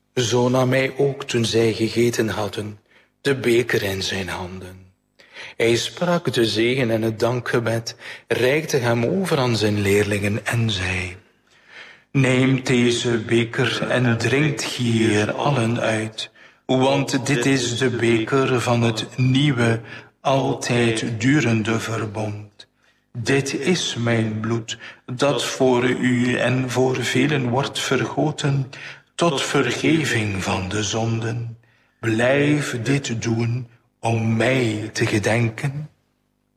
Zo nam hij ook, toen zij gegeten hadden, de beker in zijn handen. Hij sprak de zegen en het dankgebed, reikte hem over aan zijn leerlingen en zei: Neemt deze beker en drinkt hier allen uit, want dit is de beker van het nieuwe, altijd durende verbond. Dit is mijn bloed, dat voor u en voor velen wordt vergoten, tot vergeving van de zonden. Blijf dit doen om mij te gedenken.